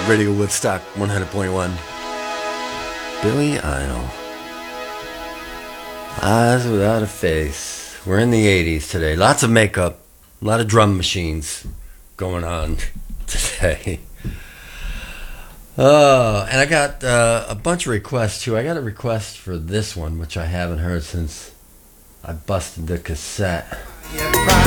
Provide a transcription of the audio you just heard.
Radio Woodstock 100.1. Billy Idol. Eyes Without a Face. We're in the 80s today. Lots of makeup. A lot of drum machines going on today. And I got a bunch of requests too. I got a request for this one, which I haven't heard since I busted the cassette.